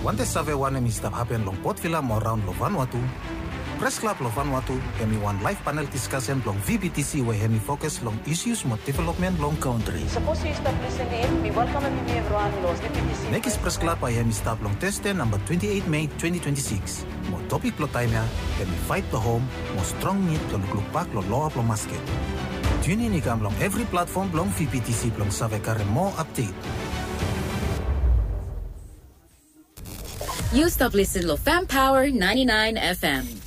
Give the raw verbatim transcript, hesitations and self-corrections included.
Wante save wane mi stap happen long Port Vila mo round lo Vanuatu. Press Club lo Vanuatu hemi one live panel discussion long V B T C we hemi focus long issues mo development long country. Suppose you stop listening, we welcome me everyone lo V B T C. Next Press Club ay hemi stop long teste number twenty-eight May twenty twenty-six. Mo topic lo time ya hemi fight the home, mo strong meat lo luklupak lo loa lo masket. Tune in ikam long every platform long V B T C long save kare mo update. You stop listening to Fam Power ninety-nine F M.